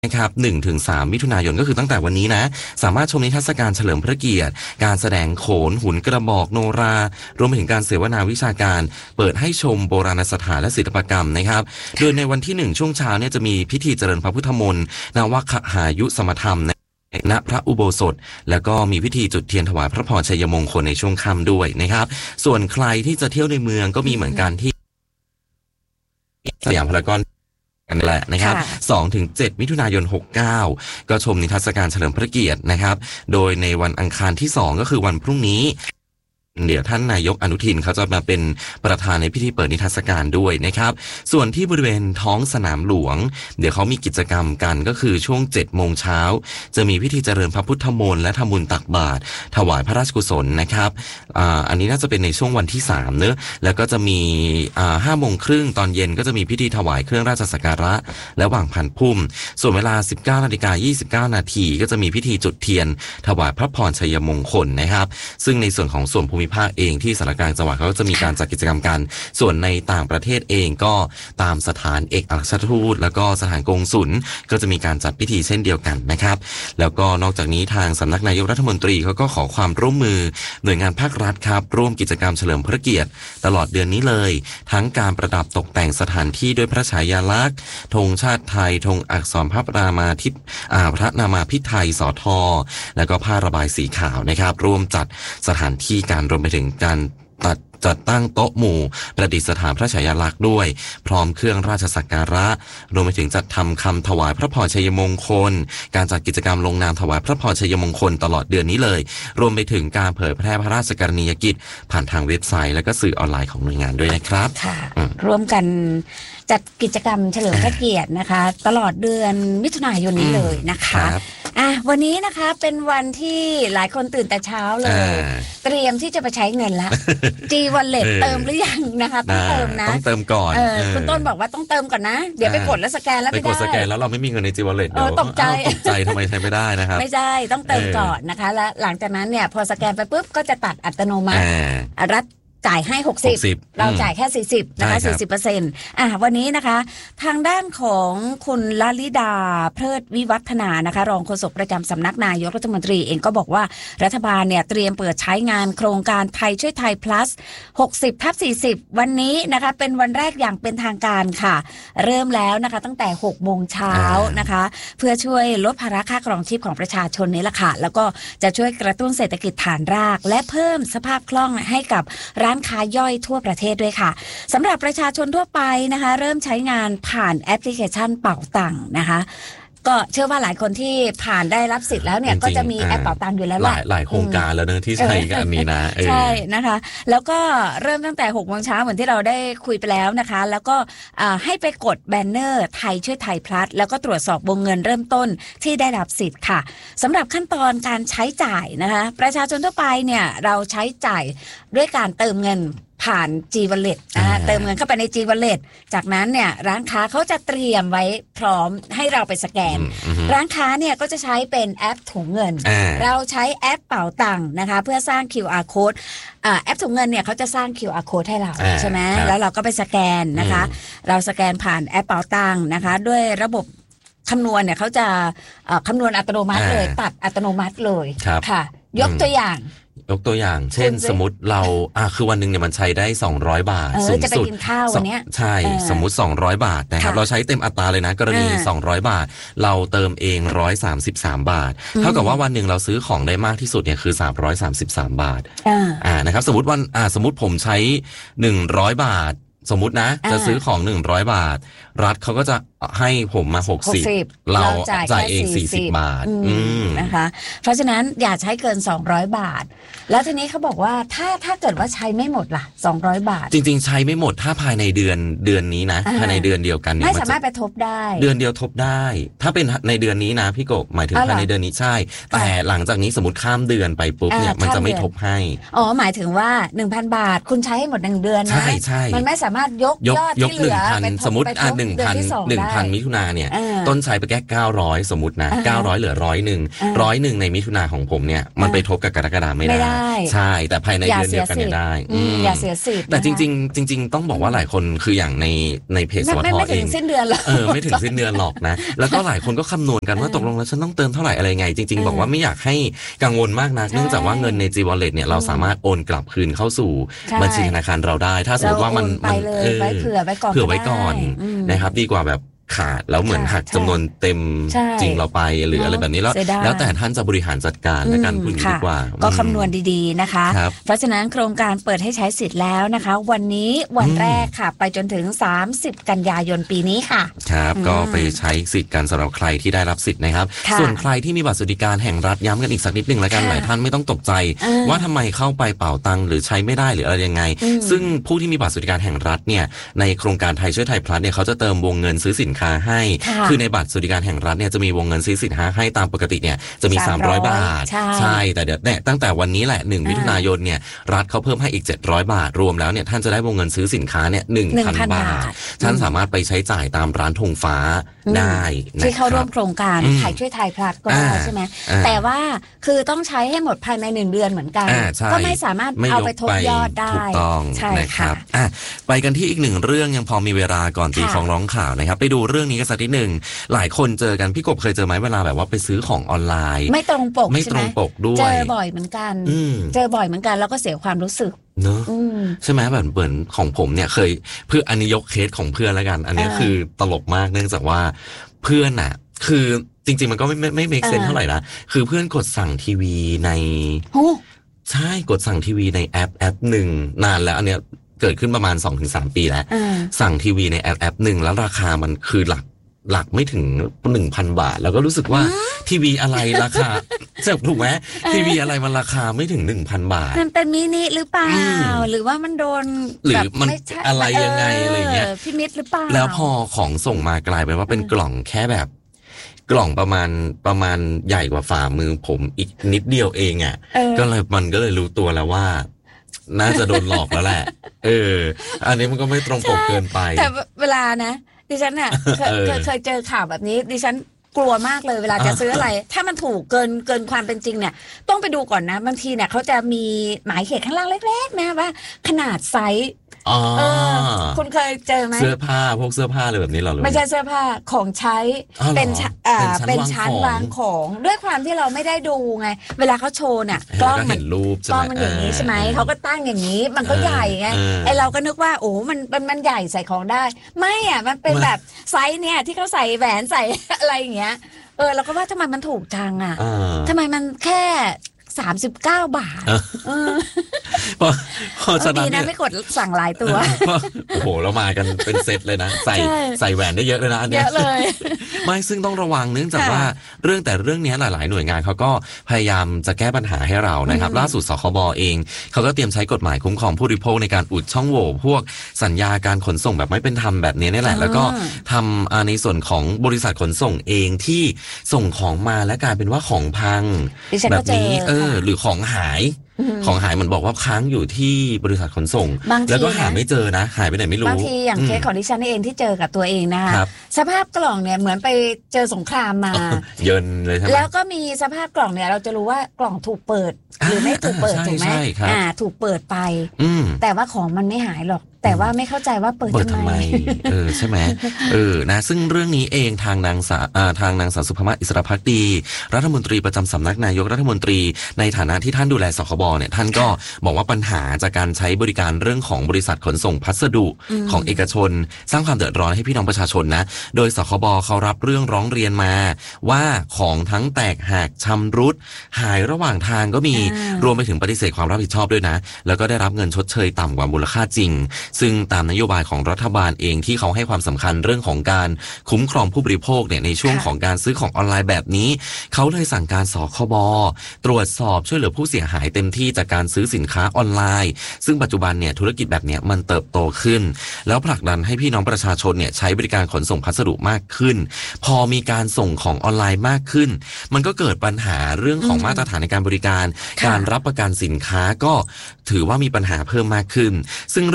นะครับ1-3 มิถุนายนก็คือตั้งแต่วันนี้นะสามารถชมนิทรรศการเฉลิมพระเกียรติการแสดงโขนหุ่นกระบอกโนรารวมไปถึงการเสวนาวิชาการเปิดให้ชมโบราณสถานและศิลปกรรมนะครับโดยในวันที่1ช่วงเช้าเนี่ยจะมีพิธีเจริญพระพุทธมนต์นวคหายุสมธรรมณพระอุโบสถแล้วก็มีพิธีจุดเทียนถวายพระพรชัยมงคลในช่วงค่ำด้วยนะครับส่วนใครที่จะเที่ยวในเมืองก็มีเหมือนกันที่สยามพารากอนกันแหละนะครับ2-7 มิถุนายน 69ก็ชมนิทรรศการเฉลิมพระเกียรตินะครับโดยในวันอังคารที่2ก็คือวันพรุ่งนี้เดี๋ยวท่านนายกอนุทินเขาจะมาเป็นประธานในพิธีเปิดนิทรรศการด้วยนะครับส่วนที่บริเวณท้องสนามหลวงเดี๋ยวเขามีกิจกรรมกันก็คือช่วง 7 โมงเช้าจะมีพิธีเจริญพระพุทธมนต์และทำบุญตักบาตรถวายพระราชกุศลนะครับอันนี้น่าจะเป็นในช่วงวันที่3เนอะแล้วก็จะมี5 โมงครึ่งตอนเย็นก็จะมีพิธีถวายเครื่องราชสักการะและวางพานพุ่มส่วนเวลา 19:29 นาทีก็จะมีพิธีจุดเทียนถวายพระพรชัยมงคลนะครับซึ่งในส่วนของส่วนภูมิภาคเองที่สารกลางจังหวัดเขาก็จะมีการจัดกิจกรรมกันส่วนในต่างประเทศเองก็ตามสถานเอกอัครราชทูตแล้วก็สถานกงสุลก็จะมีการจัดพิธีเช่นเดียวกันนะครับแล้วก็นอกจากนี้ทางสำนักนายกรัฐมนตรีเขาก็ขอความร่วมมือหน่วยงานภาครัฐครับร่วมกิจกรรมเฉลิมพระเกียรติตลอดเดือนนี้เลยทั้งการประดับตกแต่งสถานที่ด้วยพระฉายาลักษณ์ธงชาติไทยธงอักษรพระนามาธิพระนามาพิไทยสทแล้วก็ผ้าระบายสีขาวนะครับร่วมจัดสถานที่การรวมไปถึงการจัดตั้งโต๊ะหมู่ประดิษฐานพระฉายาลักษณ์ด้วยพร้อมเครื่องราชสักการะรวมไปถึงจัดทำคำถวายพระพรชัยมงคลการจัดกิจกรรมลงนามถวายพระพรชัยมงคลตลอดเดือนนี้เลยรวมไปถึงการเผยแพร่พระราชกรณียกิจผ่านทางเว็บไซต์และก็สื่อออนไลน์ของหน่วยงานด้วยนะครับค่ะร่วมกันจัดกิจกรรมเฉลิมพระเกียรตินะคะตลอดเดือนมิถุนายนนี้เลยนะคะวันนี้นะคะเป็นวันที่หลายคนตื่นแต่เช้าเลยเตรียมที่จะไปใช้เงินละ G-Wallet เติมหรือยังนะคะต้องเติมนะต้องเติมก่อนคุณต้นบอกว่าต้องเติมก่อนนะเดี๋ยวไปกดแล้วสแกนแล้วไม่ได้ไปกดสแกนแล้วเราไม่มีเงินใน G-Wallet เดี๋ยวตกใจทำไมใช้ไม่ได้นะครับไม่ได้ต้องเติมก่อนนะคะและหลังจากนั้นเนี่ยพอสแกนไปปุ๊บก็จะตัดอัตโนมัติรัฐจ่ายให้60เราจ่ายแค่40นะคะ40%วันนี้นะคะทางด้านของคุณลลิดาเพลิดวิวัฒนานะคะรองโฆษกประจำสำนักนายกรัฐมนตรีเองก็บอกว่ารัฐบาลเนี่ยเตรียมเปิดใช้งานโครงการไทยช่วยไทย plus 60/40วันนี้นะคะเป็นวันแรกอย่างเป็นทางการค่ะเริ่มแล้วนะคะตั้งแต่6 โมงเช้านะคะเพื่อช่วยลดภาระค่าครองชีพของประชาชนนี่แหละค่ะแล้วก็จะช่วยกระตุ้นเศรษฐกิจฐานรากและเพิ่มสภาพคล่องให้กับร้านค้าย่อยทั่วประเทศด้วยค่ะสำหรับประชาชนทั่วไปนะคะเริ่มใช้งานผ่านแอปพลิเคชันเป๋าตังค์นะคะก็เชื่อว่าหลายคนที่ผ่านได้รับสิทธิ์แล้วเนี่ยก็จะมีแอปเป๋าตังค์อยู่แล้วหลายโครงการแล้วเนอะที่ใช้กันนี้นะใช่นะคะแล้วก็เริ่มตั้งแต่6 โมงเช้าเหมือนที่เราได้คุยไปแล้วนะคะแล้วก็ให้ไปกดแบนเนอร์ไทยช่วยไทยพลัสแล้วก็ตรวจสอบวงเงินเริ่มต้นที่ได้รับสิทธิ์ค่ะสำหรับขั้นตอนการใช้จ่ายนะคะประชาชนทั่วไปเนี่ยเราใช้จ่ายด้วยการเติมเงินผ่าน G-Wallet นะคะเติมเงินเข้าไปใน G-Wallet จากนั้นเนี่ยร้านค้าเขาจะเตรียมไว้พร้อมให้เราไปสแกนร้านค้าเนี่ยก็จะใช้เป็นแอปถุงเงินเราใช้แอปเป๋าตังค์นะคะเพื่อสร้าง QR code แอปถุงเงินเนี่ยเขาจะสร้าง QR code ให้เราใช่ไหมแล้วเราก็ไปสแกนนะคะเราสแกนผ่านแอปเป๋าตังค์นะคะด้วยระบบคำนวณเนี่ยเขาจะคำนวณอัตโนมัติเลยตัดอัตโนมัติเลยค่ะยกตัวอย่างเช่นสมมติเราคือวันนึงเนี่ยมันใช้ได้200 บาทสูงสุดใช่สมมติ200 บาทนะครับเราใช้เต็มอัตราเลยนะกรณี200 บาทเราเติมเอง133 บาทเท่ากับว่าวันนึงเราซื้อของได้มากที่สุดเนี่ยคือ333 บาทนะครับสมมติผมใช้100 บาทสมมุตินะจะซื้อของ100 บาทรัฐเขาก็จะให้ผมมา60เราจ่ายเอง40 บาทนะคะเพราะฉะนั้นอย่าใช้เกิน200 บาทแล้วทีนี้เขาบอกว่าถ้าเกิดว่าใช้ไม่หมดล่ะ200 บาทจริงๆใช้ไม่หมดถ้าภายในเดือนนี้นะภายในเดือนเดียวกันเนี่ยไม่สามารถไปทบได้เดือนเดียวทบได้ถ้าเป็นในเดือนนี้นะพี่กบหมายถึงภายในเดือนนี้ใช่แต่หลังจากนี้สมมติข้ามเดือนไปปุ๊บเนี่ยมันจะไม่ทบให้หมายถึงว่า 1,000 บาทคุณใช้ให้หมด1 เดือนนะใช่มันไม่สามารถยกยอดที่เหลือสมมติ1,000 มิถุนาเนี่ยต้นใช้ไปแค่900สมมตินะ900เหลือ100ในมิถุนาของผมเนี่ยมันไปทบกับกรกฎาไม่ได้ใช่แต่ภายในเดือนเดียวกันเนี่ยได้อย่าเสียสิทธิ์แต่จริงต้องบอกว่าหลายคนคืออย่างในเพจสวทเองไม่ถึงสิ้นเดือนหรอกไม่ถึงสิ้นเดือนหรอกนะแล้วก็หลายคนก็คำนวณกันว่าตกลงแล้วฉันต้องเติมเท่าไหร่อะไรไงจริงๆบอกว่าไม่อยากให้กังวลมากนักเนื่องจากว่าเงินใน G-Wallet เนี่ยเราสามารถโอนกลับคืนเข้าสู่บัญชีธนาคารเราได้ถ้าสมมติว่ามันเผื่อไว้ก่อนนะครับดีกว่าแบบขาดแล้วเหมือนหักจำนวนเต็มจริงเราไปหรืออะไรแบบนี้แล้วแต่ท่านจะบริหารจัดการและการพูดดีกว่าก็คำนวณดีๆนะคะเพราะฉะนั้นโครงการเปิดให้ใช้สิทธิ์แล้วนะคะวันนี้วันแรกค่ะไปจนถึง30กันยายนปีนี้ค่ะครับก็ไปใช้สิทธิ์กันสำหรับใครที่ได้รับสิทธิ์นะครับส่วนใครที่มีบัตรสวัสดิการแห่งรัฐย้ำกันอีกสักนิดนึงแล้วกันหลายท่านไม่ต้องตกใจว่าทำไมเข้าไปเป่าตังหรือใช้ไม่ได้หรืออะไรยังไงซึ่งผู้ที่มีบัตรสวัสดิการแห่งรัฐเนี่ยในโครงการไทยช่วยไทยพลัสเนี่ยเขาจะเติมวงเงินซื้อสินค้าให้คือในบัตรสวัสดิการแห่งรัฐเนี่ยจะมีวงเงินซื้อสินค้าให้ตามปกติเนี่ยจะมี300 บาทใช่แต่เดี๋ยวเนี่ยตั้งแต่วันนี้แหละ1มิถุนายนเนี่ยรัฐเขาเพิ่มให้อีก700 บาทรวมแล้วเนี่ยท่านจะได้วงเงินซื้อสินค้าเนี่ย 1,000 บาทท่านสามารถไปใช้จ่ายตามร้านธงฟ้าได้ที่เข้าร่วมโครงการไทยช่วยไทยพลัสก็ได้ใช่ไหมแต่ว่าคือต้องใช้ให้หมดภายใน1เดือนเหมือนกันก็ไม่สามารถเอาไปทบยอดได้ถูกต้องนะครับไปกันที่อีกหนึ่งเรื่องยังพอมีเวลาก่อนตีฟองร้องข่าวนะครับไปดูเรื่องนี้กันสักนิดหนึ่งหลายคนเจอกันพี่กบเคยเจอไหมเวลาแบบว่าไปซื้อของออนไลน์ไม่ตรงปกด้วยเจอบ่อยเหมือนกันแล้วก็เสียความรู้สึกเนอะใช่ไหมแบบเหมือนของผมเนี่ยเคยเพื่ออันนี้ยกเคสของเพื่อนแล้วกันอันนี้คือตลกมากเนื่องจากว่าเพื่อนอะคือจริงๆมันก็ไม่เมคเซนส์เท่าไหร่นะคือเพื่อนกดสั่งทีวีในใช่กดสั่งทีวีในแอปหนึ่งนานแล้วอันเนี้ยเกิดขึ้นประมาณ 2-3 ปีแล้วสั่งทีวีในแอปหนึ่งแล้วราคามันคือหลักไม่ถึง 1,000 บาทแล้วก็รู้สึกว่าทีวีอะไรราคาถูกไหมทีวีอะไรมันราคาไม่ถึง 1,000 บาทมันเป็นมินิหรือเปล่าหรือว่ามันโดนหรือมันอะไรยังไงอะไรเงี้ยพิมิตหรือเปล่าแล้วพอของส่งมากลายเป็นว่าเป็นกล่องแค่แบบกล่องประมาณใหญ่กว่าฝ่ามือผมอีกนิดเดียวเองอ่ะมันก็เลยรู้ตัวแล้วว่าน่าจะโดนหลอกแล้วแหละอันนี้มันก็ไม่ตรงปกเกินไปแต่เวลานะดิฉันเนี่ยเคยเจอข่าวแบบนี้ดิฉันกลัวมากเลยเวลาจะซื้ออะไรถ้ามันถูกเกินความเป็นจริงเนี่ยต้องไปดูก่อนนะบางทีเนี่ยเขาจะมีหมายเหตุข้างล่างเล็กๆนะว่าขนาดไซส์คุณเคยเจอไหมเสื้อผ้าพวกเสื้อผ้าอะไรแบบนี้หรอไม่ใช่เสื้อผ้าของใช้เป็นชั้นวางของด้วยความที่เราไม่ได้ดูไงเวลาเขาโชว์เนี่ยกล้องมันอย่างนี้ใช่ไหมเขาก็ตั้งอย่างนี้มันก็ใหญ่ไงไอเราก็นึกว่าโอ้มันใหญ่ใส่ของได้ไม่อ่ะมันเป็นแบบไซส์เนี่ยที่เขาใส่แหวนใส่อะไรอย่างเงี้ยเราก็ว่าทำไมมันถูกจังอ่ะทำไมมันแค่39 บาทพอฉะนั้นดีนะไม่กดสั่งหลายตัวโอ้โหเรามากันเป็นเซตเลยนะใส่แหวนได้เยอะเลยนะอันนี้เยอะเลยไม่ซึ่งต้องระวังเนื่องจากว่าเรื่องนี้หลายๆหน่วยงานเขาก็พยายามจะแก้ปัญหาให้เรานะครับล่าสุดสคบเองเขาก็เตรียมใช้กฎหมายคุ้มครองผู้บริโภคในการอุดช่องโหว่พวกสัญญาการขนส่งแบบไม่เป็นธรรมแบบนี้นี่แหละแล้วก็ทำในส่วนของบริษัทขนส่งเองที่ส่งของมาและกลายเป็นว่าของพังแบบนี้หรือของหายมันบอกว่าค้างอยู่ที่บริษัทขนส่งแล้วก็หาไม่เจอนะหายไปไหนไม่รู้บางทีอย่างเคสของดิฉันเองที่เจอกับตัวเองนะคะสภาพกล่องเนี่ยเหมือนไปเจอสงครามมาเยินเลยใช่ไหมแล้วก็มีสภาพกล่องเนี่ยเราจะรู้ว่ากล่องถูกเปิดหรือไม่ถูกเปิดถูกไหมถูกเปิดไปแต่ว่าของมันไม่หายหรอกแต่ว่าไม่เข้าใจว่าเปิดทำไมใช่ไหมนะซึ่งเรื่องนี้เองทางนางสาวสุภมาศอิสรภักดีรัฐมนตรีประจำสำนักนายกรัฐมนตรีในฐานะที่ท่านดูแลสคบเนี่ยท่านก็บอกว่าปัญหาจากการใช้บริการเรื่องของบริษัทขนส่งพัสดุของเอกชนสร้างความเดือดร้อนให้พี่น้องประชาชนนะโดยสคบเขารับเรื่องร้องเรียนมาว่าของทั้งแตกหักชำรุดหายระหว่างทางก็มีรวมไปถึงปฏิเสธความรับผิดชอบด้วยนะแล้วก็ได้รับเงินชดเชยต่ำกว่ามูลค่าจริงซึ่งตามนโยบายของรัฐบาลเองที่เขาให้ความสำคัญเรื่องของการคุ้มครองผู้บริโภคเนี่ยในช่วงของการซื้อของออนไลน์แบบนี้เขาเลยสั่งการสคบตรวจสอบช่วยเหลือผู้เสียหายเต็มที่จากการซื้อสินค้าออนไลน์ซึ่งปัจจุบันเนี่ยธุรกิจแบบนี้มันเติบโตขึ้นแล้วผลักดันให้พี่น้องประชาชนเนี่ยใช้บริการขนส่งพัสดุมากขึ้นพอมีการส่งของออนไลน์มากขึ้นมันก็เกิดปัญหาเรื่องของมาตรฐานในการบริการการรับประกันสินค้าก็ถือว่ามีปัญหาเพิ่มมากขึ้นซึ่งเรื่องนี้ส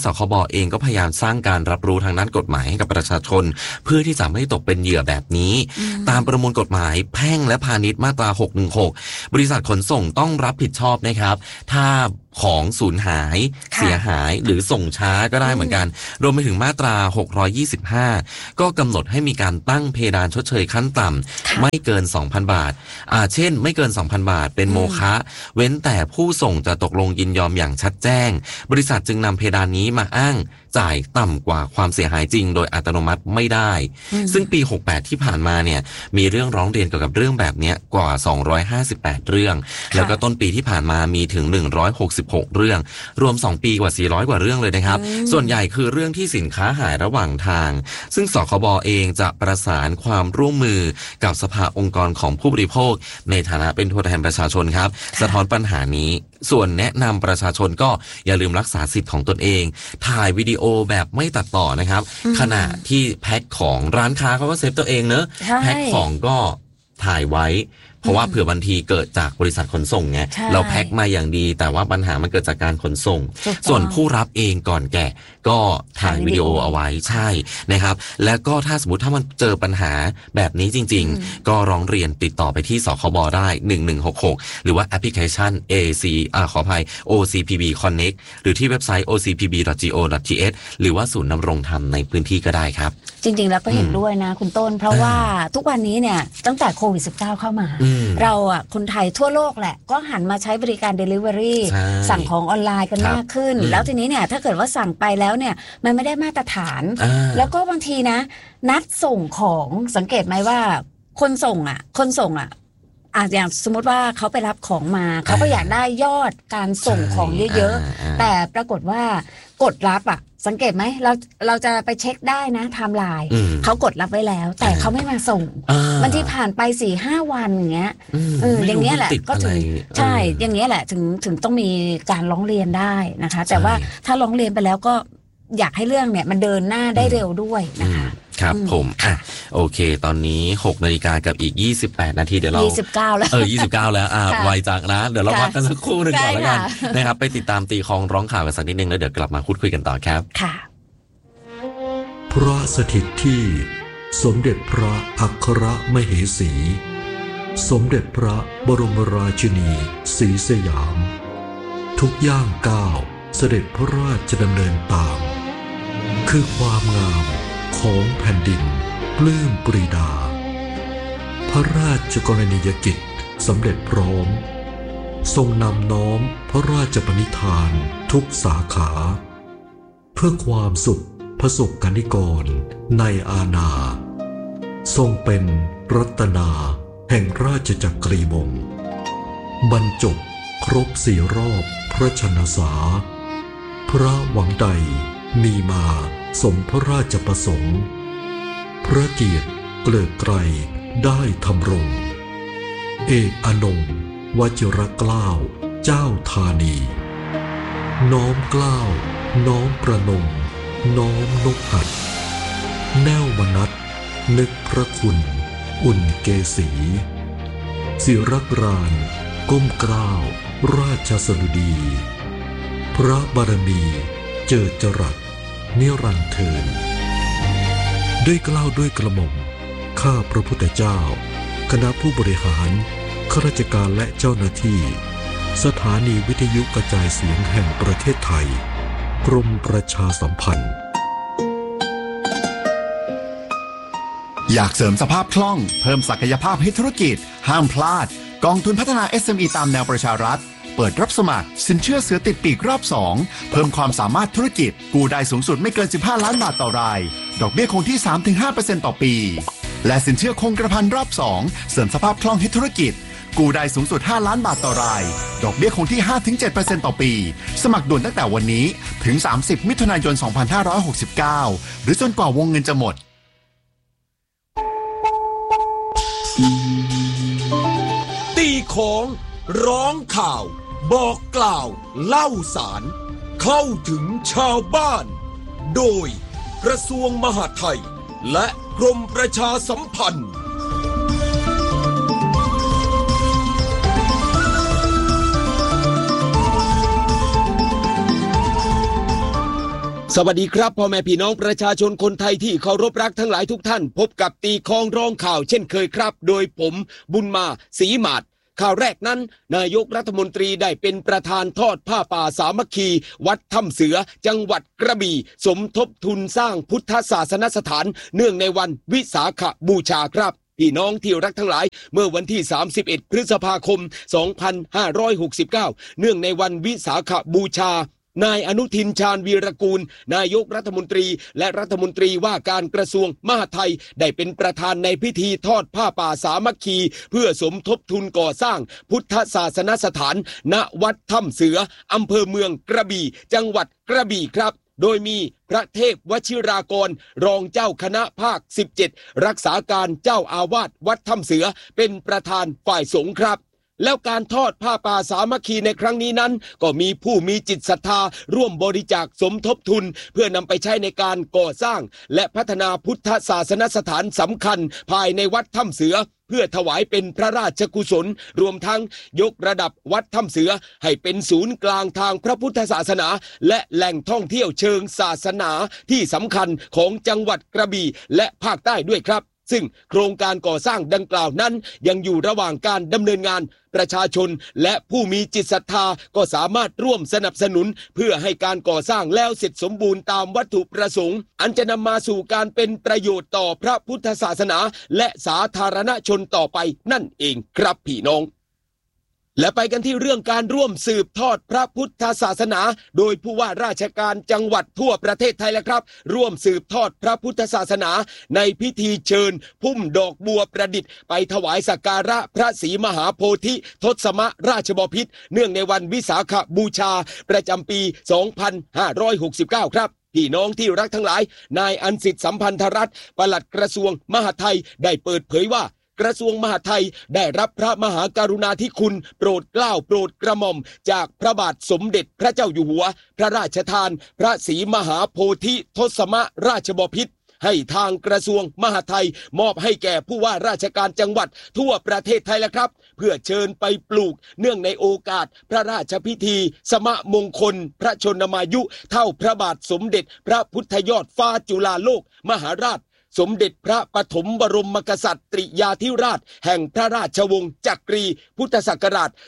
คบเองก็พยายามสร้างการรับรู้ทางด้านกฎหมายให้กับประชาชนเพื่อที่จะไม่ตกเป็นเหยื่อแบบนี้ตามประมวลกฎหมายแพ่งและพาณิชย์มาตรา616บริษัทขนส่งต้องรับผิดชอบนะครับถ้าของสูญหายเสียหายหรือส่งช้าก็ได้เหมือนกันรวมไปถึงมาตรา625ก็กำหนดให้มีการตั้งเพดานชดเชยขั้นต่ำไม่เกิน 2,000 บาทเช่นไม่เกิน 2,000 บาทเป็นโมฆะเว้นแต่ผู้ส่งจะตกลงยินยอมอย่างชัดแจ้งบริษัทจึงนำเพดานนี้มาอ้างจ่ายต่ำกว่าความเสียหายจริงโดยอัตโนมัติไม่ได้ซึ่งปี68ที่ผ่านมาเนี่ยมีเรื่องร้องเรียนเกี่ยวกับเรื่องแบบนี้กว่า258เรื่องแล้วก็ต้นปีที่ผ่านมามีถึง166เรื่องรวม2ปีกว่า400กว่าเรื่องเลยนะครับส่วนใหญ่คือเรื่องที่สินค้าหายระหว่างทางซึ่งสคบเองจะประสานความร่วมมือกับสภาองค์กรของผู้บริโภคในฐานะเป็นตัวแทนประชาชนครับสะท้อนปัญหานี้ส่วนแนะนำประชาชนก็อย่าลืมรักษาสิทธิ์ของตนเองถ่ายวิดีโอแบบไม่ตัดต่อนะครับขณะที่แพ็คของร้านค้าเขาก็เซฟตัวเองเนอะแพ็คของก็ถ่ายไว้เพราะว่าเผื่อบางทีเกิดจากบริษัทขนส่งไงเราแพ็คมาอย่างดีแต่ว่าปัญหามันเกิดจากการขนส่งส่วนผู้รับเองก่อนแกะก็ถ่ายวิดีโอเอาไว้ใช่นะครับแล้วก็ถ้าสมมติถ้ามันเจอปัญหาแบบนี้จริงๆก็ร้องเรียนติดต่อไปที่สคบได้1166หรือว่าแอปพลิเคชัน ขออภัย OCPB Connect หรือที่เว็บไซต์ ocpb.go.th หรือว่าศูนย์ดำรงธรรมในพื้นที่ก็ได้ครับจริงๆแล้วก็เห็นด้วยนะคุณต้นเพราะว่าทุกวันนี้เนี่ยตั้งแต่โควิด-19 เข้ามาเราคนไทยทั่วโลกแหละก็หันมาใช้บริการ Delivery สั่งของออนไลน์กันมากขึ้นแล้วทีนี้เนี่ยถ้าเกิดว่าสั่งไปแล้วเนี่ยมันไม่ได้มาตรฐานแล้วก็บางทีนะนัดส่งของสังเกตไหมว่าคนส่งอย่างสมมติว่าเขาไปรับของมาเขาก็อยากได้ยอดการส่งของเยอะๆแต่ปรากฏว่ากดรับสังเกตไหมเราจะไปเช็คได้นะไทม์ไลน์เขากดรับไว้แล้วแต่เขาไม่มาส่งบางทีผ่านไป 4-5 วันอย่างเงี้ยอย่างเงี้ยแหละก็ถึงใช่อย่างเงี้ยแหละถึงต้องมีการร้องเรียนได้นะคะแต่ว่าถ้าร้องเรียนไปแล้วก็อยากให้เรื่องเนี่ยมันเดินหน้าได้เร็วด้วยนะคะครับผมโอเคตอนนี้ 6 นาฬิกากับอีก28 นาทีเดี๋ยวเรา29แล้ว29แล้วไวจังนะเดี๋ยวเราพักกันสักครู่หนึ่งก่อนแล้วกันนะครับไปติดตามตีคองร้องข่าวกันสักนิดนึงแล้วเดี๋ยวกลับมาพูดคุยกันต่อครับค่ะพระสถิตที่สมเด็จพระอัครมเหสี สมเด็จพระบรมราชินีศรีสยามทุกย่างก้าวเสด็จพระราชดำเนินตามคือความงามของแผ่นดินปลื้มปรีดาพระราชกรณียกิจสำเร็จพร้อมทรงนำน้อมพระราชปณิธานทุกสาขาเพื่อความสุขพระสุขนิกรในอาณาทรงเป็นรัตนาแห่งราชจักรีวงศ์บรรจบครบ4 รอบพระชนสาพระหวังใดมีมาสมพระราชประสงค์พระเกียรติเกลิกไกรได้ทำรงเอกอนงค์วชิรเกล้าเจ้าธานีน้อมเกล้าน้อมประนมน้อมนกหัดแน่วมนัสนึกพระคุณอุ่นเกษีศิรกรานก้มเกล้าราชสดุดีพระบารมีเจิดจรัสนิรันดร์เทินด้วยเกล้าด้วยกระหม่อมข้าพระพุทธเจ้าคณะผู้บริหารข้าราชการและเจ้าหน้าที่สถานีวิทยุกระจายเสียงแห่งประเทศไทยกรมประชาสัมพันธ์อยากเสริมสภาพคล่องเพิ่มศักยภาพให้ธุรกิจห้ามพลาดกองทุนพัฒนา SME ตามแนวประชารัฐเปิดรับสมัครสินเชื่อเสือติดปีกรอบ2เพิ่มความสามารถธุรกิจกู้ได้สูงสุดไม่เกิน15 ล้านบาทต่อรายดอกเบี้ยคงที่ 3-5% ต่อปีและสินเชื่อคงกระพันรอบ2เสริมสภาพคล่องให้ธุรกิจกู้ได้สูงสุด5 ล้านบาทต่อรายดอกเบี้ยคงที่ 5-7% ต่อปีสมัครด่วนตั้งแต่วันนี้ถึง30 มิถุนายน 2569หรือจนกว่าวงเงินจะหมดตีของร้องข่าวบอกกล่าวเล่าสารเข้าถึงชาวบ้านโดยกระทรวงมหาดไทยและกรมประชาสัมพันธ์สวัสดีครับพ่อแม่พี่น้องประชาชนคนไทยที่เคารพรักทั้งหลายทุกท่านพบกับตีคองร้องข่าวเช่นเคยครับโดยผมบุญมาศรีหมาดข่าวแรกนั้นนายกรัฐมนตรีได้เป็นประธานทอดผ้าป่าสามัคคีวัดถ้ำเสือจังหวัดกระบี่สมทบทุนสร้างพุทธศาสนสถานเนื่องในวันวิสาขบูชาครับพี่น้องที่รักทั้งหลายเมื่อวันที่31พฤษภาคม2569เนื่องในวันวิสาขบูชานายอนุทินชาญวีรกูลนายกรัฐมนตรีและรัฐมนตรีว่าการกระทรวงมหาดไทยได้เป็นประธานในพิธีทอดผ้าป่าสามัคคีเพื่อสมทบทุนก่อสร้างพุทธศาสนสถานณวัดถ้ำเสืออำเภอเมืองกระบี่จังหวัดกระบี่ครับโดยมีพระเทพวชิรากรรองเจ้าคณะภาค17รักษาการเจ้าอาวาสวัดถ้ำเสือเป็นประธานฝ่ายสงฆ์ครับแล้วการทอดผ้าป่าสามัคคีในครั้งนี้นั้นก็มีผู้มีจิตศรัทธาร่วมบริจาคสมทบทุนเพื่อนำไปใช้ในการก่อสร้างและพัฒนาพุทธศาสนสถานสำคัญภายในวัดถ้ำเสือเพื่อถวายเป็นพระราชกุศลรวมทั้งยกระดับวัดถ้ำเสือให้เป็นศูนย์กลางทางพระพุทธศาสนาและแหล่งท่องเที่ยวเชิงศาสนาที่สำคัญของจังหวัดกระบี่และภาคใต้ด้วยครับซึ่งโครงการก่อสร้างดังกล่าวนั้นยังอยู่ระหว่างการดำเนินงานประชาชนและผู้มีจิตศรัทธาก็สามารถร่วมสนับสนุนเพื่อให้การก่อสร้างแล้วเสร็จสมบูรณ์ตามวัตถุประสงค์อันจะนำมาสู่การเป็นประโยชน์ต่อพระพุทธศาสนาและสาธารณชนต่อไปนั่นเองครับพี่น้องและไปกันที่เรื่องการร่วมสืบทอดพระพุทธศาสนาโดยผู้ว่าราชการจังหวัดทั่วประเทศไทยแล้วครับร่วมสืบทอดพระพุทธศาสนาในพิธีเชิญพุ่มดอกบัวประดิษฐ์ไปถวายสักการะพระศรีมหาโพธิทศมราชบพิตรเนื่องในวันวิสาขบูชาประจำปี 2569 ครับพี่น้องที่รักทั้งหลายนายอันสิทธิ์สัมพันธรัตน์ปลัดกระทรวงมหาดไทยได้เปิดเผยว่ากระทรวงมหาดไทยได้รับพระมหากรุณาธิคุณโปรดเกล้าโปรดกระหม่อมจากพระบาทสมเด็จพระเจ้าอยู่หัวพระราชทานพระศรีมหาโพธิทศมราชบพิตรให้ทางกระทรวงมหาดไทยมอบให้แก่ผู้ว่าราชการจังหวัดทั่วประเทศไทยแล้วครับเพื่อเชิญไปปลูกเนื่องในโอกาสพระราชพิธีสมมงคลพระชนมายุเท่าพระบาทสมเด็จพระพุทธยอดฟ้าจุฬาโลกมหาราชสมเด็จพระปฐมบรมกษัตริยาธิราชแห่งพระราชวงศ์จักรีพุทธศักราช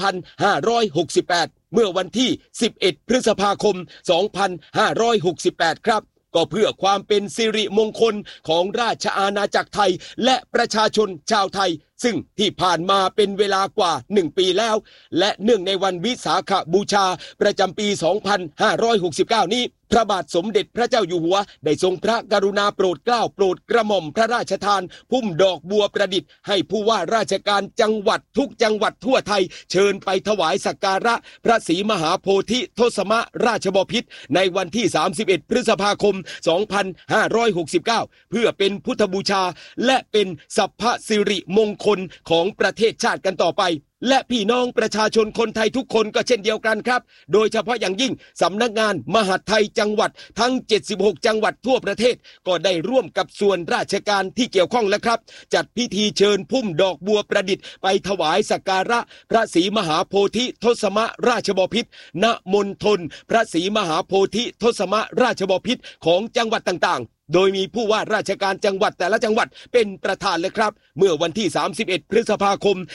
2568 เมื่อวันที่ 11 พฤษภาคม 2568 ครับก็เพื่อความเป็นสิริมงคลของราชอาณาจักรไทยและประชาชนชาวไทยซึ่งที่ผ่านมาเป็นเวลากว่า1ปีแล้วและเนื่องในวันวิสาขบูชาประจำปี 2569 นี้พระบาทสมเด็จพระเจ้าอยู่หัวได้ทรงพระกรุณาโปรดเกล้าโปรดกระหม่อมพระราชทานพุ่มดอกบัวประดิษฐ์ให้ผู้ว่าราชการจังหวัดทุกจังหวัดทั่วไทยเชิญไปถวายสักการะพระศรีมหาโพธิทศมราชบพิตรในวันที่ 31 พฤษภาคม 2569 เพื่อเป็นพุทธบูชาและเป็นสัพพสิริมงคลของประเทศชาติกันต่อไปและพี่น้องประชาชนคนไทยทุกคนก็เช่นเดียวกันครับโดยเฉพาะอย่างยิ่งสำนักงานมหาดไทยจังหวัดทั้ง76จังหวัดทั่วประเทศก็ได้ร่วมกับส่วนราชการที่เกี่ยวข้องแล้วครับจัดพิธีเชิญพุ่มดอกบัวประดิษฐ์ไปถวายสักการะพระศรีมหาโพธิทศมราชบพิตรณมณฑลพระศรีมหาโพธิทศมราชบพิตรของจังหวัดต่างๆโดยมีผู้ว่าราชการจังหวัดแต่ละจังหวัดเป็นประธานเลยครับเมื่อวันที่ 31 พฤษภาคม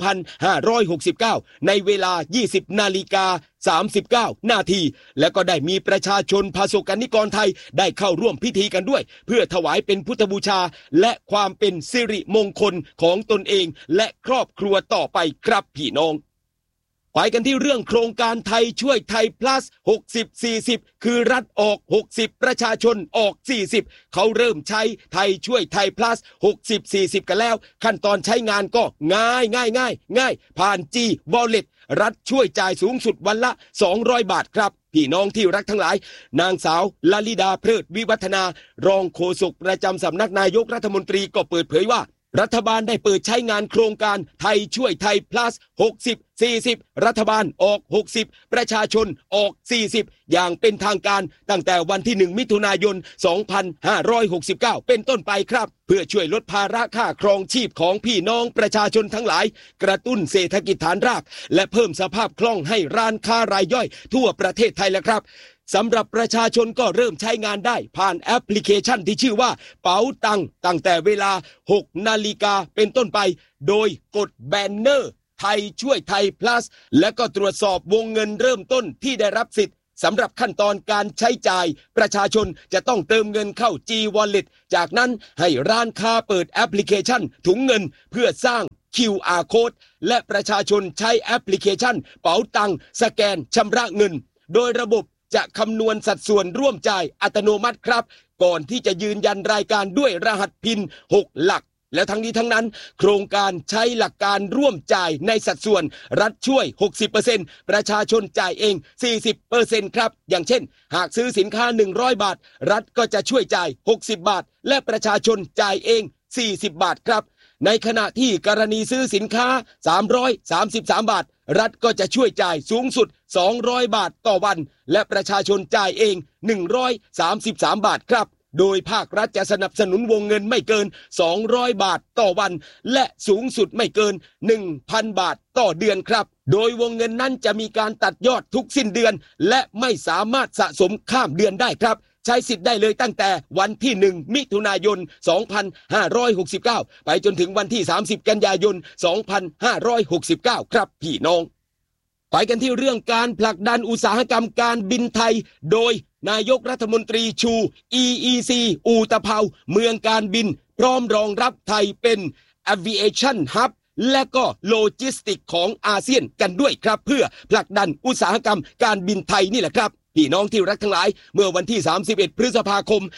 2569 ในเวลา 20:39 นาทีและก็ได้มีประชาชนประสบกนิกรไทยได้เข้าร่วมพิธีกันด้วยเพื่อถวายเป็นพุทธบูชาและความเป็นสิริมงคลของตนเองและครอบครัวต่อไปครับพี่น้องไปกันที่เรื่องโครงการไทยช่วยไทย plus 60-40 คือรัฐออก60ประชาชนออก40เขาเริ่มใช้ไทยช่วยไทย plus 60-40 กันแล้วขั้นตอนใช้งานก็ง่ายผ่าน G Wallet รัฐช่วยจ่ายสูงสุดวันละ200 บาทครับพี่น้องที่รักทั้งหลายนางสาวลลิดาเพลิดวิวัฒนารองโฆษกประจำสำนักนายกรัฐมนตรีก็เปิดเผยว่ารัฐบาลได้เปิดใช้งานโครงการไทยช่วยไทย plus 60-40 รัฐบาลออก60ประชาชนออก40อย่างเป็นทางการตั้งแต่วันที่1มิถุนายน2569เป็นต้นไปครับเพื่อช่วยลดภาระค่าครองชีพของพี่น้องประชาชนทั้งหลายกระตุ้นเศรษฐกิจฐานรากและเพิ่มสภาพคล่องให้ร้านค้ารายย่อยทั่วประเทศไทยแล้วครับสำหรับประชาชนก็เริ่มใช้งานได้ผ่านแอปพลิเคชันที่ชื่อว่าเป๋าตังตั้งแต่เวลา 6 นาฬิกาเป็นต้นไปโดยกดแบนเนอร์ไทยช่วยไทย plus และก็ตรวจสอบวงเงินเริ่มต้นที่ได้รับสิทธิ์สำหรับขั้นตอนการใช้จ่ายประชาชนจะต้องเติมเงินเข้า G Wallet จากนั้นให้ร้านค้าเปิดแอปพลิเคชันถุงเงินเพื่อสร้าง QR Code และประชาชนใช้แอปพลิเคชันเป๋าตังสแกนชำระเงินโดยระบบจะคำนวณสัดส่วนร่วมจ่ายอัตโนมัติครับก่อนที่จะยืนยันรายการด้วยรหัสพิน6 หลักแล้วทั้งนี้ทั้งนั้นโครงการใช้หลักการร่วมจ่ายในสัดส่วนรัฐช่วย 60% ประชาชนจ่ายเอง 40% ครับอย่างเช่นหากซื้อสินค้า100 บาทรัฐก็จะช่วยจ่าย60 บาทและประชาชนจ่ายเอง40 บาทครับในขณะที่กรณีซื้อสินค้า333 บาทรัฐก็จะช่วยจ่ายสูงสุด200 บาทต่อวันและประชาชนจ่ายเอง133 บาทครับโดยภาครัฐจะสนับสนุนวงเงินไม่เกิน200 บาทต่อวันและสูงสุดไม่เกิน 1,000 บาทต่อเดือนครับโดยวงเงินนั้นจะมีการตัดยอดทุกสิ้นเดือนและไม่สามารถสะสมข้ามเดือนได้ครับใช้สิทธิ์ได้เลยตั้งแต่วันที่1 มิถุนายน 2569 ไปจนถึงวันที่30 กันยายน 2569 ครับพี่น้องไปกันที่เรื่องการผลักดันอุตสาหกรรมการบินไทยโดยนายกรัฐมนตรีชู EEC อูตะเภาเมืองการบินพร้อมรองรับไทยเป็น Aviation Hub และก็โลจิสติกของอาเซียนกันด้วยครับเพื่อผลักดันอุตสาหกรรมการบินไทยนี่แหละครับพี่น้องที่รักทั้งหลายเมื่อวันที่ 31 พฤษภาคม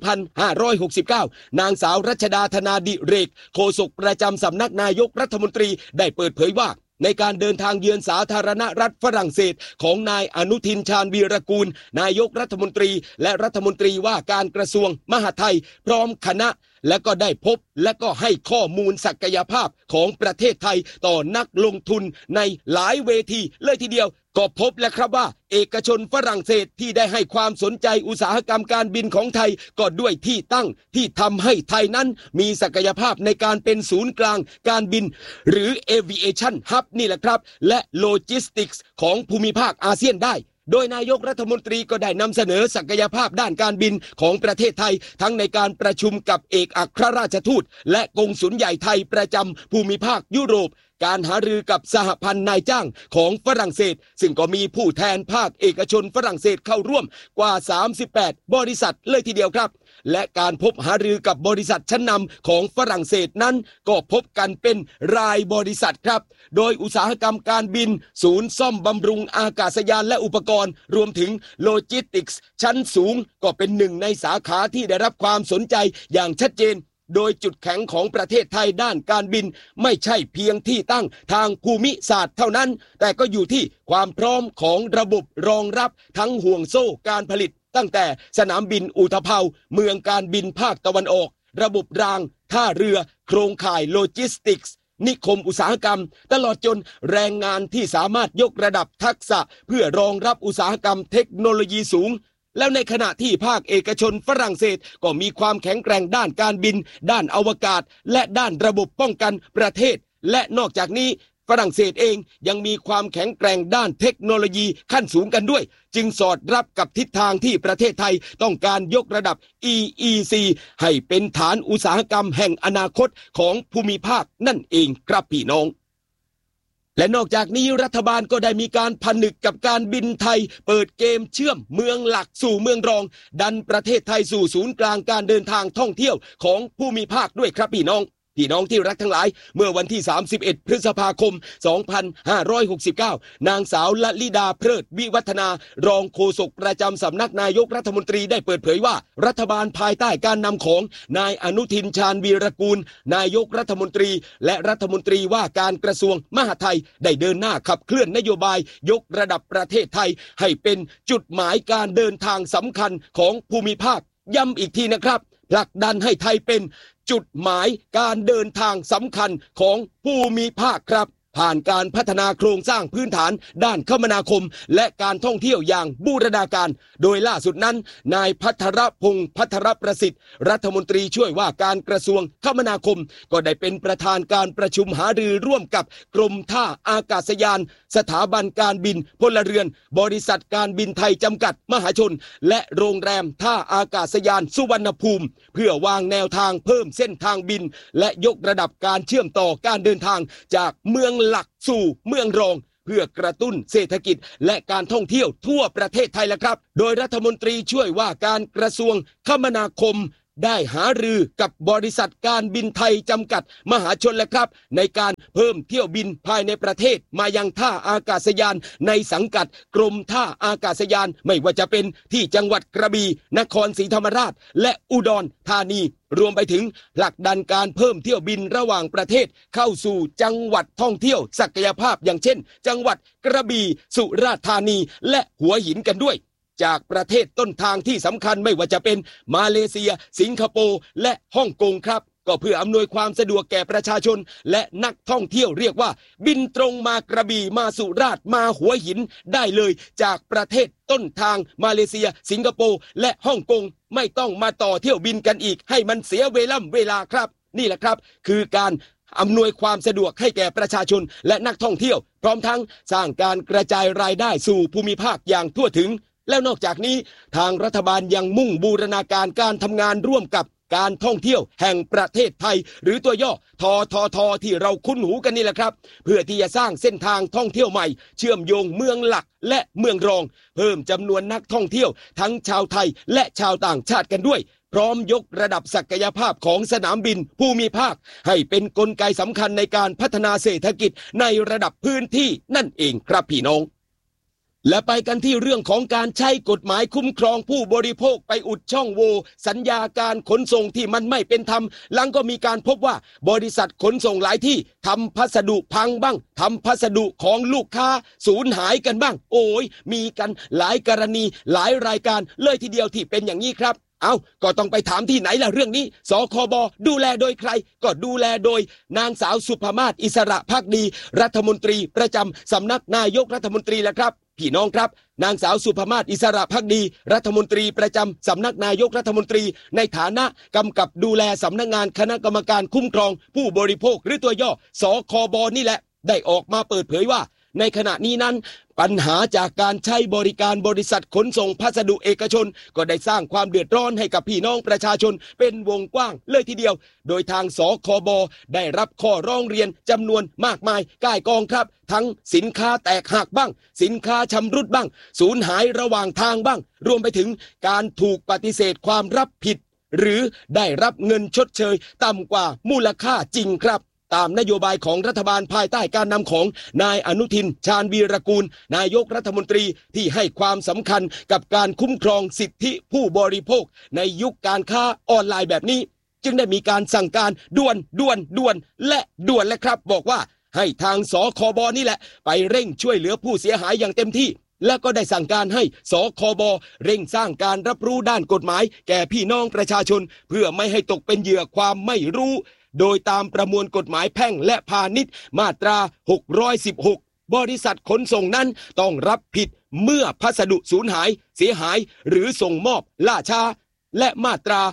2569 นางสาวรัชดาธนาดิเรกโฆษกประจำสำนักนายกรัฐมนตรีได้เปิดเผยว่าในการเดินทางเยือนสาธารณรัฐฝรั่งเศสของนายอนุทินชาญวีรกูลนายกรัฐมนตรีและรัฐมนตรีว่าการกระทรวงมหาดไทยพร้อมคณะและก็ได้พบและก็ให้ข้อมูลศักยภาพของประเทศไทยต่อนักลงทุนในหลายเวทีเลยทีเดียวก็พบแล้วครับว่าเอกชนฝรั่งเศสที่ได้ให้ความสนใจอุตสาหกรรมการบินของไทยก็ด้วยที่ตั้งที่ทำให้ไทยนั้นมีศักยภาพในการเป็นศูนย์กลางการบินหรือ Aviation Hub นี่แหละครับและโลจิสติกส์ของภูมิภาคอาเซียนได้โดยนายกรัฐมนตรีก็ได้นำเสนอศักยภาพด้านการบินของประเทศไทยทั้งในการประชุมกับเอกอัครราชทูตและกงสุลใหญ่ไทยประจำภูมิภาคยุโรปการหารือกับสหพันธ์นายจ้างของฝรั่งเศสซึ่งก็มีผู้แทนภาคเอกชนฝรั่งเศสเข้าร่วมกว่า38บริษัทเลยทีเดียวครับและการพบหารือกับบริษัทชั้นนำของฝรั่งเศสนั้นก็พบกันเป็นรายบริษัทครับโดยอุตสาหกรรมการบินศูนย์ซ่อมบำรุงอากาศยานและอุปกรณ์รวมถึงโลจิสติกส์ชั้นสูงก็เป็นหนึ่งในสาขาที่ได้รับความสนใจอย่างชัดเจนโดยจุดแข็งของประเทศไทยด้านการบินไม่ใช่เพียงที่ตั้งทางภูมิศาสตร์เท่านั้นแต่ก็อยู่ที่ความพร้อมของระบบรองรับทั้งห่วงโซ่การผลิตตั้งแต่สนามบินอุตภเปาเมืองการบินภาคตะวันออกระบบรางท่าเรือโครงข่ายโลจิสติกส์นิคมอุตสาหกรรมตลอดจนแรงงานที่สามารถยกระดับทักษะเพื่อรองรับอุตสาหกรรมเทคโนโลยีสูงแล้วในขณะที่ภาคเอกชนฝรั่งเศสก็มีความแข็งแกร่งด้านการบินด้านอวกาศและด้านระบบป้องกันประเทศและนอกจากนี้ฝรั่งเศสเองยังมีความแข็งแกร่งด้านเทคโนโลยีขั้นสูงกันด้วยจึงสอดรับกับทิศทางที่ประเทศไทยต้องการยกระดับ EEC ให้เป็นฐานอุตสาหกรรมแห่งอนาคตของภูมิภาคนั่นเองครับพี่น้องและนอกจากนี้รัฐบาลก็ได้มีการผนึกกับการบินไทยเปิดเกมเชื่อมเมืองหลักสู่เมืองรองดันประเทศไทยสู่ศูนย์กลางการเดินทางท่องเที่ยวของภูมิภาคด้วยครับพี่น้องที่รักทั้งหลายเมื่อวันที่31 พฤษภาคม 2569 นางสาวละลิดาเพลิดวิวัฒนารองโฆษกประจำสำนักนายกรัฐมนตรีได้เปิดเผยว่ารัฐบาลภายใต้การนำของนายอนุทินชาญวีรกูลนายกรัฐมนตรีและรัฐมนตรีว่าการกระทรวงมหาดไทยได้เดินหน้าขับเคลื่อนนโยบายยกระดับประเทศไทยให้เป็นจุดหมายการเดินทางสำคัญของภูมิภาคย้ำอีกทีนะครับผลักดันให้ไทยเป็นจุดหมายการเดินทางสำคัญของภูมิภาคครับผ่านการพัฒนาโครงสร้างพื้นฐานด้านคมนาคมและการท่องเที่ยวอย่างบูรณาการโดยล่าสุดนั้นนายภัทรพงษ์ภัทรประสิทธิ์รัฐมนตรีช่วยว่าการกระทรวงคมนาคมก็ได้เป็นประธานการประชุมหารือร่วมกับกรมท่าอากาศยานสถาบันการบินพลเรือนบริษัทการบินไทยจำกัดมหาชนและโรงแรมท่าอากาศยานสุวรรณภูมิเพื่อวางแนวทางเพิ่มเส้นทางบินและยกระดับการเชื่อมต่อการเดินทางจากเมืองหลักสู่เมืองรองเพื่อกระตุ้นเศรษฐกิจและการท่องเที่ยวทั่วประเทศไทยแล้วครับโดยรัฐมนตรีช่วยว่าการกระทรวงคมนาคมได้หารือกับบริษัทการบินไทยจำกัดมหาชนแล้วครับในการเพิ่มเที่ยวบินภายในประเทศมายังท่าอากาศยานในสังกัดกรมท่าอากาศยานไม่ว่าจะเป็นที่จังหวัดกระบี่นครศรีธรรมราชและอุดรธานีรวมไปถึงผลักดันการเพิ่มเที่ยวบินระหว่างประเทศเข้าสู่จังหวัดท่องเที่ยวศักยภาพอย่างเช่นจังหวัดกระบี่สุราษฎร์ธานีและหัวหินกันด้วยจากประเทศต้นทางที่สำคัญไม่ว่าจะเป็นมาเลเซียสิงคโปร์และฮ่องกงครับก็เพื่ออำนวยความสะดวกแก่ประชาชนและนักท่องเที่ยวเรียกว่าบินตรงมากระบี่มาสุราษฎร์มาหัวหินได้เลยจากประเทศต้นทางมาเลเซียสิงคโปร์และฮ่องกงไม่ต้องมาต่อเที่ยวบินกันอีกให้มันเสียเวลาครับนี่แหละครับคือการอำนวยความสะดวกให้แก่ประชาชนและนักท่องเที่ยวพร้อมทั้งสร้างการกระจายรายได้สู่ภูมิภาคอย่างทั่วถึงแล้วนอกจากนี้ทางรัฐบาลยังมุ่งบูรณาการการทำงานร่วมกับการท่องเที่ยวแห่งประเทศไทยหรือตัวย่อทที่เราคุ้นหูกันนี่แหละครับเพื่อที่จะสร้างเส้นทางท่องเที่ยวใหม่เชื่อมโยงเมืองหลักและเมืองรองเพิ่มจำนวนนักท่องเที่ยวทั้งชาวไทยและชาวต่างชาติกันด้วยพร้อมยกระดับศักยภาพของสนามบินภูมิภาคให้เป็นกลไกสำคัญในการพัฒนาเศรษฐกิจในระดับพื้นที่นั่นเองครับพี่น้องและไปกันที่เรื่องของการใช้กฎหมายคุ้มครองผู้บริโภคไปอุดช่องโหว่สัญญาการขนส่งที่มันไม่เป็นธรรมหลังก็มีการพบว่าบริษัทขนส่งหลายที่ทำพัสดุพังบ้างทำพัสดุของลูกค้าสูญหายกันบ้างโอ้ยมีกันหลายกรณีหลายรายการเลยทีเดียวที่เป็นอย่างนี้ครับก็ต้องไปถามที่ไหนล่ะเรื่องนี้สคบดูแลโดยใครก็ดูแลโดยนางสาวสุภมาศอิสระภักดีรัฐมนตรีประจำสำนักนายกรัฐมนตรีแหละครับพี่น้องครับนางสาวสุภมาศอิสระภักดีรัฐมนตรีประจำสำนักนายกรัฐมนตรีในฐานะกำกับดูแลสำนักงานคณะกรรมการคุ้มครองผู้บริโภคหรือตัวย่อสคบนี่แหละได้ออกมาเปิดเผยว่าในขณะนี้นั้นปัญหาจากการใช้บริการบริษัทขนส่งพัสดุเอกชนก็ได้สร้างความเดือดร้อนให้กับพี่น้องประชาชนเป็นวงกว้างเลยทีเดียวโดยทางสคบได้รับข้อร้องเรียนจำนวนมากมายก่ายกองครับทั้งสินค้าแตกหักบ้างสินค้าชำรุดบ้างสูญหายระหว่างทางบ้างรวมไปถึงการถูกปฏิเสธความรับผิดหรือได้รับเงินชดเชยต่ำกว่ามูลค่าจริงครับตามนโยบายของรัฐบาลภายใต้การนำของนายอนุทินชาญวีรกูลนายกรัฐมนตรีที่ให้ความสำคัญกับการคุ้มครองสิทธิผู้บริโภคในยุคการค้าออนไลน์แบบนี้จึงได้มีการสั่งการด่วนและด่วนและครับบอกว่าให้ทางสคบนี่แหละไปเร่งช่วยเหลือผู้เสียหายอย่างเต็มที่และก็ได้สั่งการให้สคบเร่งสร้างการรับรู้ด้านกฎหมายแก่พี่น้องประชาชนเพื่อไม่ให้ตกเป็นเหยื่อความไม่รู้โดยตามประมวลกฎหมายแพ่งและพาณิชย์มาตรา616บริษัทขนส่งนั้นต้องรับผิดเมื่อพัสดุสูญหายเสียหายหรือส่งมอบล่าช้าและมาตรา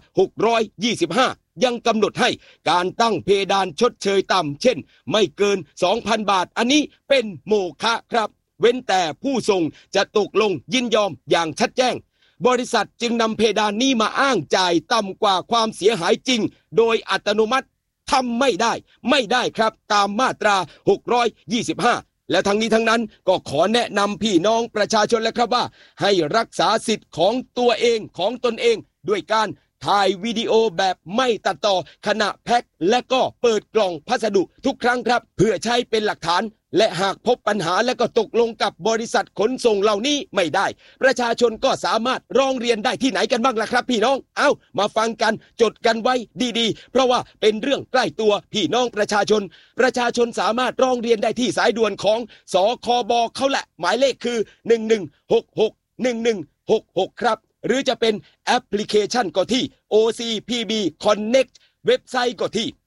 625ยังกำหนดให้การตั้งเพดานชดเชยต่ำเช่นไม่เกิน 2,000 บาทอันนี้เป็นโมฆะครับเว้นแต่ผู้ส่งจะตกลงยินยอมอย่างชัดแจ้งบริษัทจึงนำเพดานนี้มาอ้างจ่ายต่ำกว่าความเสียหายจริงโดยอัตโนมัติทำไม่ได้ครับตามมาตรา625และทั้งนี้ทั้งนั้นก็ขอแนะนำพี่น้องประชาชนแล้วครับว่าให้รักษาสิทธิ์ของตัวเองของตนเองด้วยการถ่ายวิดีโอแบบไม่ตัดต่อขณะแพ็คและก็เปิดกล่องพัสดุทุกครั้งครับเพื่อใช้เป็นหลักฐานและหากพบปัญหาและก็ตกลงกับบริษัทขนส่งเหล่านี้ไม่ได้ประชาชนก็สามารถร้องเรียนได้ที่ไหนกันบ้างล่ะครับพี่น้องมาฟังกันจดกันไว้ดีๆเพราะว่าเป็นเรื่องใกล้ตัวพี่น้องประชาชนสามารถร้องเรียนได้ที่สายด่วนของสคบเขาแหละหมายเลขคือ1166ครับหรือจะเป็นแอปพลิเคชันก็ที่ OCPB Connect เว็บไซต์ก็ที่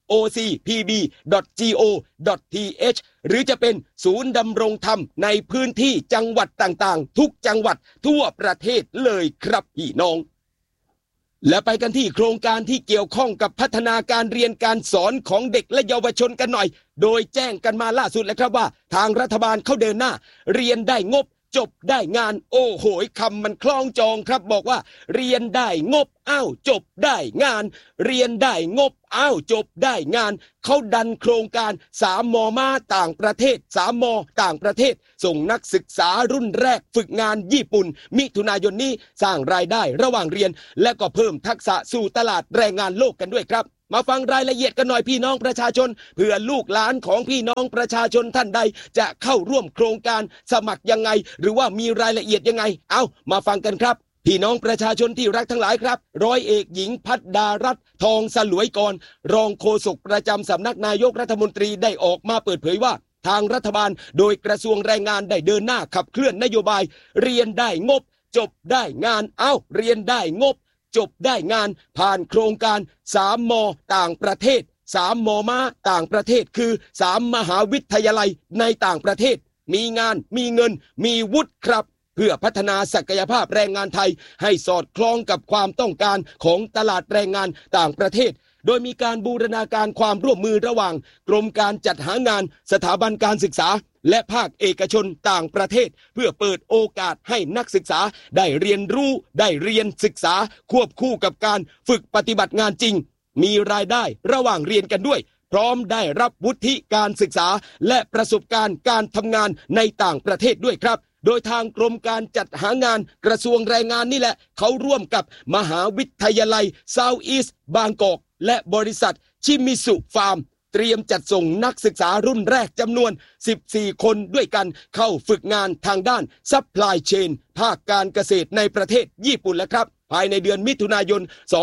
ocpb.go.th หรือจะเป็นศูนย์ดำรงธรรมในพื้นที่จังหวัดต่างๆทุกจังหวัดทั่วประเทศเลยครับพี่น้องและไปกันที่โครงการที่เกี่ยวข้องกับพัฒนาการเรียนการสอนของเด็กและเยาวชนกันหน่อยโดยแจ้งกันมาล่าสุดแล้วครับว่าทางรัฐบาลเขาเดินหน้าเรียนได้งบจบได้งานโอ้โหคำมันคล้องจองครับบอกว่าเรียนได้งบจบได้งานเรียนได้งบจบได้งานเขาดันโครงการ3 ม.มาต่างประเทศ3 ม.ต่างประเทศส่งนักศึกษารุ่นแรกฝึกงานญี่ปุ่นมิถุนายนนี้สร้างรายได้ระหว่างเรียนและก็เพิ่มทักษะสู่ตลาดแรงงานโลกกันด้วยครับมาฟังรายละเอียดกันหน่อยพี่น้องประชาชนเพื่อลูกหลานของพี่น้องประชาชนท่านใดจะเข้าร่วมโครงการสมัครยังไงหรือว่ามีรายละเอียดยังไงมาฟังกันครับพี่น้องประชาชนที่รักทั้งหลายครับร้อยเอกหญิงพัฒดารัตน์ทองสลวยกรรองโฆษกประจำสำนักนายกรัฐมนตรีได้ออกมาเปิดเผยว่าทางรัฐบาลโดยกระทรวงแรงงานได้เดินหน้าขับเคลื่อนนโยบายเรียนได้งบจบได้งานเรียนได้งบจบได้งานผ่านโครงการ3 ม.ต่างประเทศ3 ม.มาต่างประเทศคือ3 มหาวิทยาลัยในต่างประเทศมีงานมีเงินมีวุฒิครับเพื่อพัฒนาศักยภาพแรงงานไทยให้สอดคล้องกับความต้องการของตลาดแรงงานต่างประเทศโดยมีการบูรณาการความร่วมมือระหว่างกรมการจัดหางานสถาบันการศึกษาและภาคเอกชนต่างประเทศเพื่อเปิดโอกาสให้นักศึกษาได้เรียนรู้ได้เรียนศึกษาควบคู่กับการฝึกปฏิบัติงานจริงมีรายได้ระหว่างเรียนกันด้วยพร้อมได้รับวุฒิการศึกษาและประสบการณ์การทำงานในต่างประเทศด้วยครับโดยทางกรมการจัดหางานกระทรวงแรงงานนี่แหละเขาร่วมกับมหาวิทยาลัย South East บางกอกและบริษัทชิมิสุฟาร์มเตรียมจัดส่งนักศึกษารุ่นแรกจำนวน14 คนด้วยกันเข้าฝึกงานทางด้านซัพพลายเชนภาคการเกษตรในประเทศญี่ปุ่นแล้วครับภายในเดือนมิถุนายน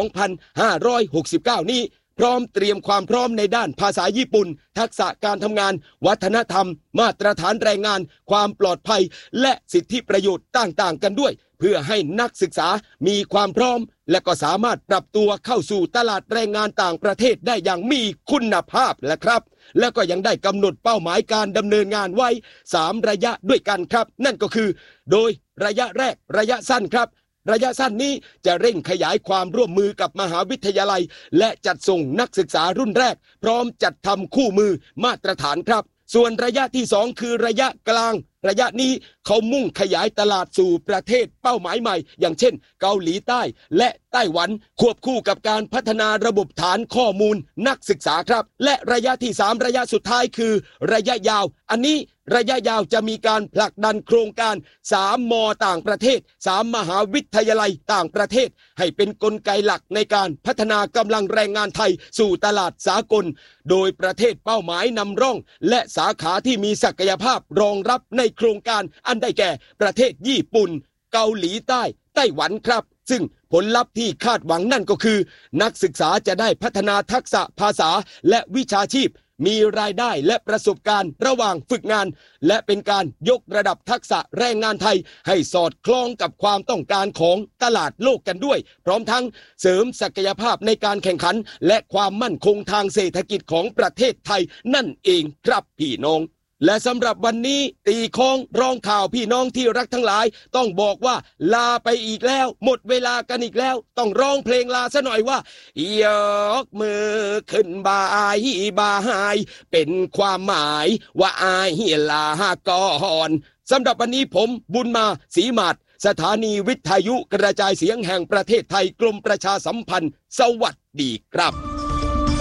2569 นี้พร้อมเตรียมความพร้อมในด้านภาษาญี่ปุ่นทักษะการทำงานวัฒนธรรมมาตรฐานแรงงานความปลอดภัยและสิทธิประโยชน์ต่างๆกันด้วยเพื่อให้นักศึกษามีความพร้อมและก็สามารถปรับตัวเข้าสู่ตลาดแรงงานต่างประเทศได้อย่างมีคุณภาพและครับแล้วก็ยังได้กำหนดเป้าหมายการดำเนินงานไว้3 ระยะด้วยกันครับนั่นก็คือโดยระยะแรกระยะสั้นครับระยะสั้นนี้จะเร่งขยายความร่วมมือกับมหาวิทยาลัยและจัดส่งนักศึกษารุ่นแรกพร้อมจัดทำคู่มือมาตรฐานครับส่วนระยะที่2คือระยะกลางระยะนี้เขามุ่งขยายตลาดสู่ประเทศเป้าหมายใหม่อย่างเช่นเกาหลีใต้และไต้หวันควบคู่กับการพัฒนาระบบฐานข้อมูลนักศึกษาครับและระยะที่3ระยะสุดท้ายคือระยะยาวอันนี้ระยะยาวจะมีการผลักดันโครงการ3 ม.ต่างประเทศ3 มหาวิทยาลัยต่างประเทศให้เป็นกลไกหลักในการพัฒนากำลังแรงงานไทยสู่ตลาดสากลโดยประเทศเป้าหมายนำร่องและสาขาที่มีศักยภาพรองรับในโครงการอันได้แก่ประเทศญี่ปุ่นเกาหลีใต้ไต้หวันครับซึ่งผลลัพธ์ที่คาดหวังนั่นก็คือนักศึกษาจะได้พัฒนาทักษะภาษาและวิชาชีพมีรายได้และประสบการณ์ระหว่างฝึกงานและเป็นการยกระดับทักษะแรงงานไทยให้สอดคล้องกับความต้องการของตลาดโลกกันด้วยพร้อมทั้งเสริมศักยภาพในการแข่งขันและความมั่นคงทางเศรษฐกิจของประเทศไทยนั่นเองครับพี่น้องและสำหรับวันนี้ตีค้องร้องข่าวพี่น้องที่รักทั้งหลายต้องบอกว่าลาไปอีกแล้วหมดเวลากันอีกแล้วต้องร้องเพลงลาซะหน่อยว่ายกมือขึ้นบายบายเป็นความหมายว่าอายลาก่อนสำหรับวันนี้ผมบุญมาศรีมาศสถานีวิทยุกระจายเสียงแห่งประเทศไทยกรมประชาสัมพันธ์สวัสดีครับ